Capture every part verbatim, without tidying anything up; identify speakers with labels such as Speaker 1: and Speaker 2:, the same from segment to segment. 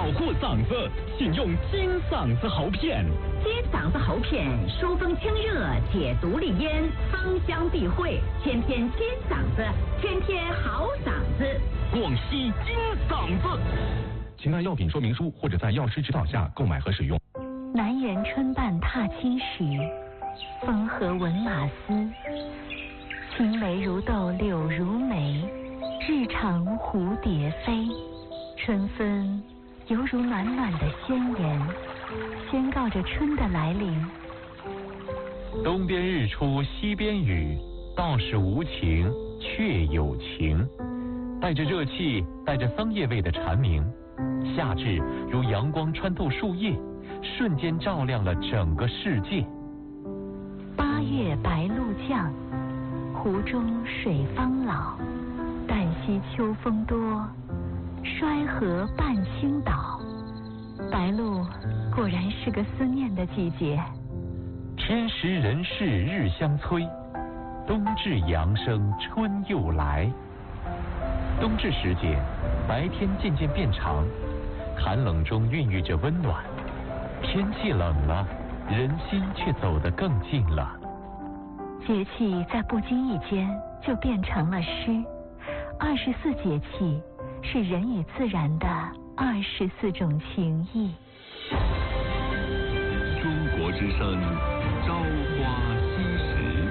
Speaker 1: 保护嗓子，请用金嗓子喉片。
Speaker 2: 金嗓子喉片疏风清热，解毒利咽，芳香避秽，天天金嗓子，天天好嗓子。
Speaker 1: 广西金嗓子，请按药品说明书或者在药师指导下购买和使用。
Speaker 3: 南园春半踏青时，风和闻马嘶。青梅如豆柳如眉，日长蝴蝶飞。春分犹如暖暖的宣言，宣告着春的来临。
Speaker 4: 东边日出西边雨，道是无晴却有晴。带着热气带着桑叶味的蝉鸣，夏至如阳光穿透树叶，瞬间照亮了整个世界。
Speaker 3: 八月白露降，湖中水方老。旦夕秋风多，衰河半倾倒。白露果然是个思念的季节。
Speaker 4: 天时人事日相催，冬至阳生春又来。冬至时节，白天渐渐变长，寒冷中孕育着温暖。天气冷了，人心却走得更近了。
Speaker 3: 节气在不经意间就变成了诗。二十四节气是人与自然的二十四种情谊。
Speaker 5: 中国之声，朝花夕拾。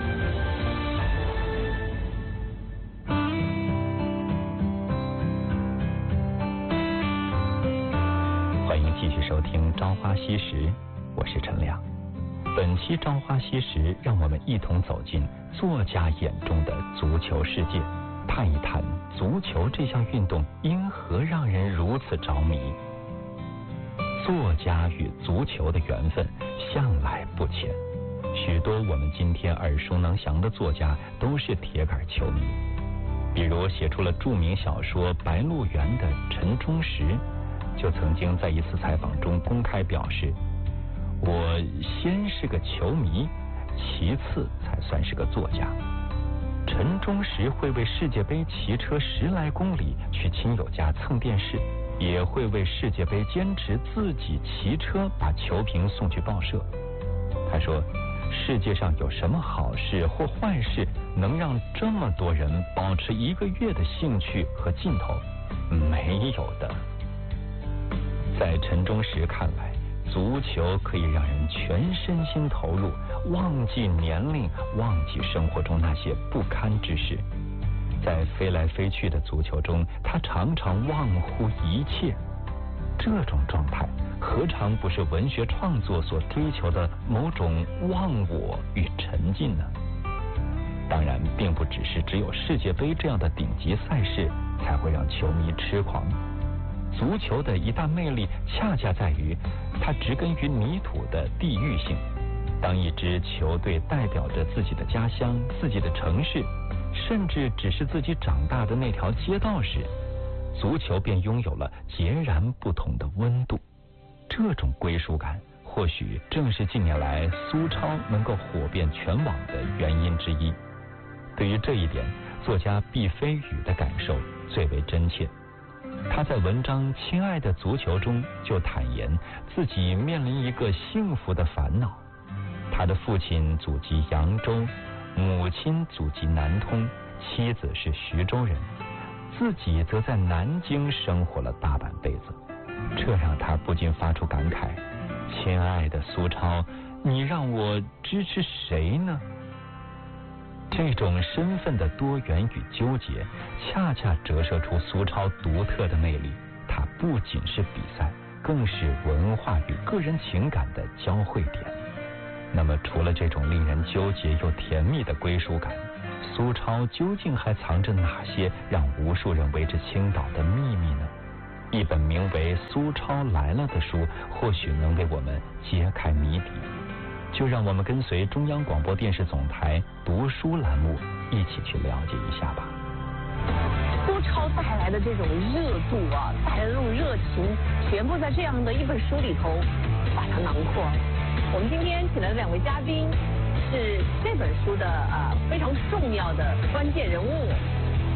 Speaker 6: 欢迎继续收听《朝花夕拾》，我是陈亮。本期《朝花夕拾》，让我们一同走进作家眼中的足球世界，探一探足球这项运动因何让人如此着迷。作家与足球的缘分向来不浅，许多我们今天耳熟能详的作家都是铁杆球迷。比如写出了著名小说《白鹿原》的陈忠实，就曾经在一次采访中公开表示，我先是个球迷，其次才算是个作家。陈忠实会为世界杯骑车十来公里去亲友家蹭电视，也会为世界杯坚持自己骑车把球评送去报社。他说，世界上有什么好事或坏事能让这么多人保持一个月的兴趣和劲头？没有的。在陈忠实看来，足球可以让人全身心投入，忘记年龄，忘记生活中那些不堪之事。在飞来飞去的足球中，他常常忘乎一切。这种状态何尝不是文学创作所追求的某种忘我与沉浸呢？当然，并不只是只有世界杯这样的顶级赛事才会让球迷痴狂。足球的一大魅力恰恰在于它植根于泥土的地域性。当一支球队代表着自己的家乡、自己的城市，甚至只是自己长大的那条街道时，足球便拥有了截然不同的温度。这种归属感或许正是近年来苏超能够火遍全网的原因之一。对于这一点，作家毕飞宇的感受最为真切。他在文章《亲爱的足球》中就坦言自己面临一个幸福的烦恼。他的父亲祖籍扬州，母亲祖籍南通，妻子是徐州人，自己则在南京生活了大半辈子。这让他不禁发出感慨：亲爱的苏超，你让我支持谁呢？这种身份的多元与纠结，恰恰折射出苏超独特的魅力。它不仅是比赛，更是文化与个人情感的交汇点。那么，除了这种令人纠结又甜蜜的归属感，苏超究竟还藏着哪些让无数人为之倾倒的秘密呢？一本名为《苏超来了》的书，或许能为我们揭开谜底。就让我们跟随中央广播电视总台读书栏目一起去了解一下吧。
Speaker 7: 苏超带来的这种热度啊，带来的这种热情，全部在这样的一本书里头把它囊括。我们今天请来的两位嘉宾是这本书的呃非常重要的关键人物，他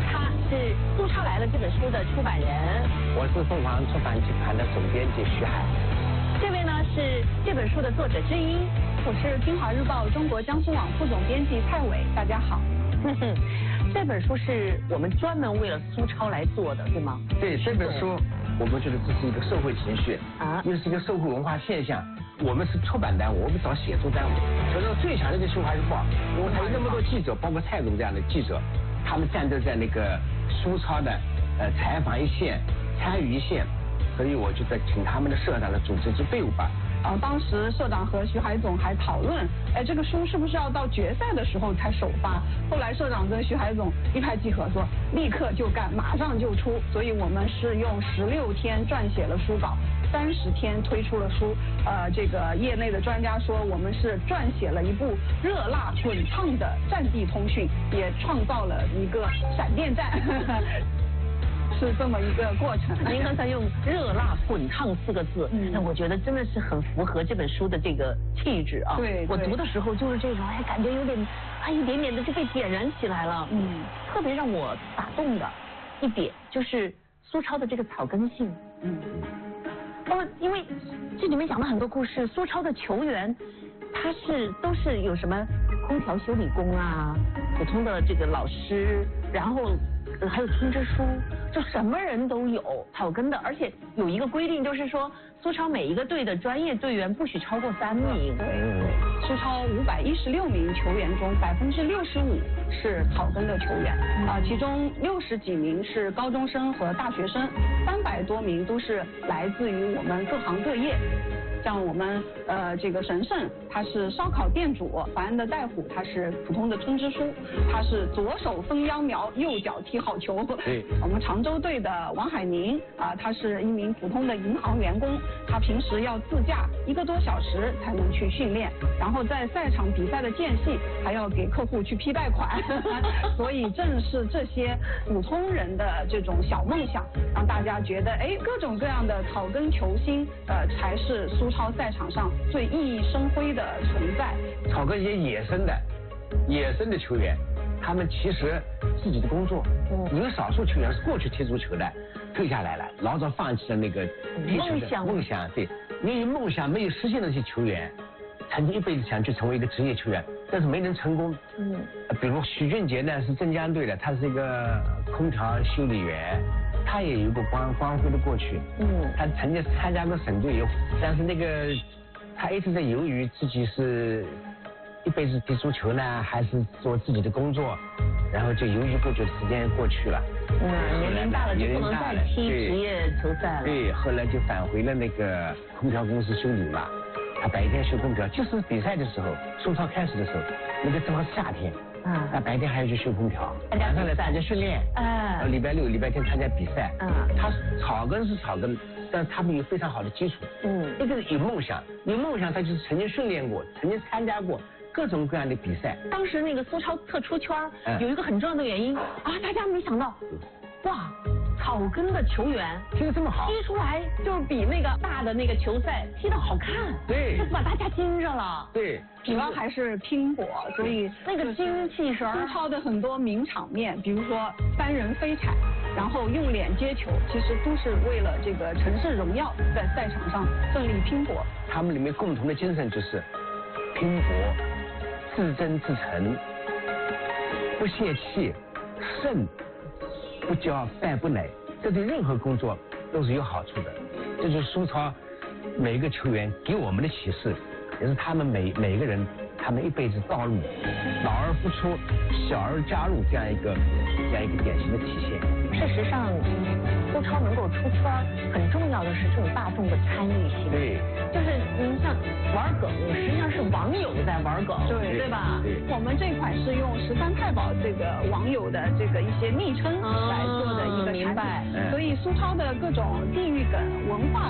Speaker 7: 是《苏超来了》这本书的出版人，
Speaker 8: 我是凤凰出版集团的总编辑徐海。
Speaker 7: 这位呢是这本书的作者之一，
Speaker 9: 我是京华日报中国江苏网副总编辑蔡伟，大家好。
Speaker 7: 这本书是我们专门为了苏超来做的，对吗？
Speaker 8: 对，这本书我们觉得这是一个社会情绪
Speaker 7: 啊，
Speaker 8: 又是一个社会文化现象。我们是出版单位，我们找写作单位，所以说最强的是《新华日报》，因为它有那么多记者，包括蔡总这样的记者，他们战斗在那个苏超的呃采访一线、参与一线，所以我就在请他们的社长来组织支队伍吧。
Speaker 9: 啊，当时社长和徐海总还讨论，哎，这个书是不是要到决赛的时候才首发？后来社长跟徐海总一拍即合，说立刻就干，马上就出。所以我们是用十六天撰写了书稿，三十天推出了书。呃，这个业内的专家说，我们是撰写了一部热辣滚烫的战地通讯，也创造了一个闪电战。是这么一个过程。
Speaker 7: 您刚才用“热辣滚烫”四个字，
Speaker 9: 嗯，
Speaker 7: 那我觉得真的是很符合这本书的这个气质啊。
Speaker 9: 对，
Speaker 7: 我读的时候就是这种，哎，感觉有点，哎，一点点的就被点燃起来了。
Speaker 9: 嗯，
Speaker 7: 特别让我打动的一点就是苏超的这个草根性。
Speaker 9: 嗯，
Speaker 7: 哦，因为这里面讲了很多故事，苏超的球员他是都是有什么空调修理工啊，普通的这个老师，然后。还有通知书，就什么人都有草根的，而且有一个规定，就是说苏超每一个队的专业队员不许超过三名。
Speaker 9: 对对，苏超五百一十六名球员中，百分之六十五是草根的球员，啊，其中六十几名是高中生和大学生，三百多名都是来自于我们各行各业。像我们呃这个神圣，他是烧烤店主；淮安的戴虎，他是普通的通知书，他是左手分秧苗，右脚踢好球。
Speaker 8: 对，
Speaker 9: 我们常州队的王海宁啊，他是一名普通的银行员工，他平时要自驾一个多小时才能去训练，然后在赛场比赛的间隙还要给客户去批贷款。所以正是这些普通人的这种小梦想，让大家觉得哎，各种各样的草根球星呃才是苏超赛场上最熠熠生辉的存在。
Speaker 8: 草根一些野生的、野生的球员，他们其实自己的工作，嗯，有少数球员是过去踢足球的，退下来了，老早放弃了那个踢球的梦想。对，你有梦想没有实现的那些球员，曾经一辈子想去成为一个职业球员，但是没能成功。嗯，比如许俊杰呢是镇江队的，他是一个空调修理员。他也有过光光辉的过去，嗯，他曾经参加过省队，有，但是那个他一直在犹豫自己是一辈子踢足球呢，还是做自己的工作，然后就犹豫不决，时间过去了，
Speaker 7: 嗯，年龄大了就不能再踢职业球赛了，
Speaker 8: 对，后来就返回了那个空调公司修理嘛，他白天修空调，就是比赛的时候，苏超开始的时候，那个正好是夏天。嗯，那白天还要去修空调，晚上来参加训练，哎，礼拜六、礼拜天参加比赛，嗯，他草根是草根，但是他们有非常好的基础，嗯，一个有梦想，有梦想他就是曾经训练过，曾经参加过各种各样的比赛。
Speaker 7: 当时那个苏超特出圈，有一个很重要的原因啊，大家没想到，哇，草根的球员
Speaker 8: 踢得这么好，
Speaker 7: 踢出来就是比那个大的那个球赛踢得好看，
Speaker 8: 对，
Speaker 7: 就把大家惊着了，
Speaker 8: 对。
Speaker 9: 主要还是拼搏，所以
Speaker 7: 那个精气神。
Speaker 9: 苏超的很多名场面，比如说三人飞铲，然后用脸接球，其实都是为了这个城市荣耀，在赛场上奋力拼搏。
Speaker 8: 他们里面共同的精神就是拼搏、自争自成、不泄气、胜不骄、败不馁，这对任何工作都是有好处的。这就是苏超每一个球员给我们的启示。也是他们每每个人，他们一辈子道路，老而不出，小而加入这样一个这样一个典型的体现。
Speaker 7: 事实上，苏超能够出圈，很重要的是这种大众的参与性。
Speaker 8: 对，
Speaker 7: 就是您像玩梗，实际上是网友在玩梗，
Speaker 9: 对
Speaker 7: 对吧？
Speaker 8: 对。
Speaker 9: 我们这款是用十三太保这个网友的这个一些昵称来做的一个产品，所以苏超的各种地域梗、文化。